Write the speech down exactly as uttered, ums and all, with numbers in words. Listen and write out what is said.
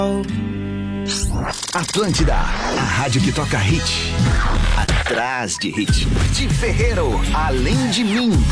Atlântida, a rádio que toca hit. Atrás de hit. De Ferreiro, além de mim.